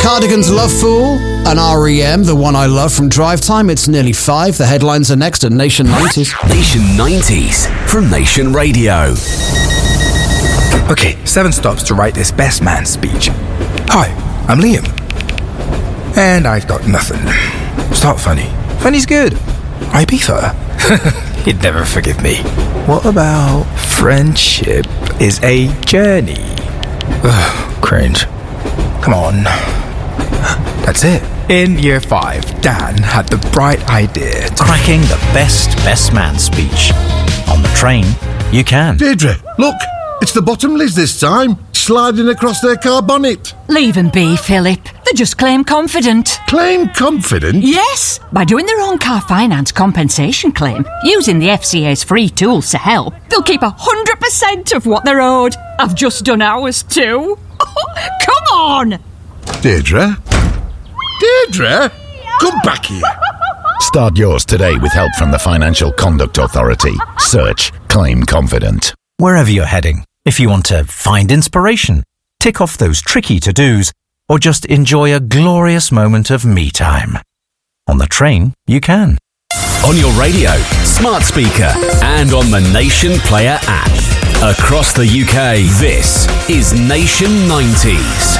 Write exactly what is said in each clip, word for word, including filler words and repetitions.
Cardigan's Love Fool and R E M, The One I Love from Drive Time. It's nearly five. The headlines are next at Nation nineties. Nation nineties from Nation Radio. Okay, seven stops to write this best man speech. Hi, I'm Liam. And I've got nothing. Start funny. Funny's good. Ibiza. He'd never forgive me. What about friendship is a journey? Ugh, cringe. Come on. That's it. In year five, Dan had the bright idea to... cracking the best best man speech. On the train, you can. Deirdre, look. It's the Bottomleys this time, sliding across their car bonnet. Leave them be, Philip. They just claim confident. Claim confident? Yes, by doing their own car finance compensation claim, using the F C A's free tools to help, they'll keep one hundred percent of what they're owed. I've just done ours too. Come on! Deirdre? Deirdre? Come back here. Start yours today with help from the Financial Conduct Authority. Search Claim Confident. Wherever you're heading, if you want to find inspiration, tick off those tricky to-dos, or just enjoy a glorious moment of me time. On the train, you can. On your radio, smart speaker, and on the Nation Player app. Across the U K, this is Nation nineties.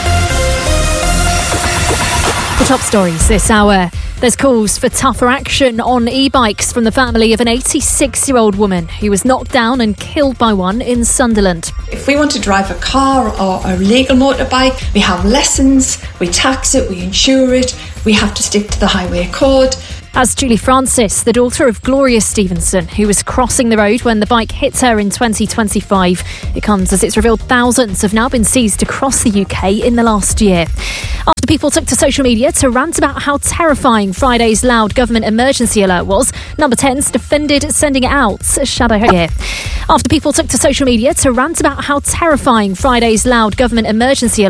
The top stories this hour. There's calls for tougher action on e-bikes from the family of an eighty-six-year-old woman who was knocked down and killed by one in Sunderland. If we want to drive a car or a legal motorbike, we have lessons, we tax it, we insure it, we have to stick to the highway code. As Julie Francis, the daughter of Gloria Stevenson, who was crossing the road when the bike hit her in twenty twenty-five. It comes as it's revealed thousands have now been seized across the U K in the last year. After people took to social media to rant about how terrifying Friday's loud government emergency alert was, Number ten's defended sending it out. Shadow here. After people took to social media to rant about how terrifying Friday's loud government emergency alert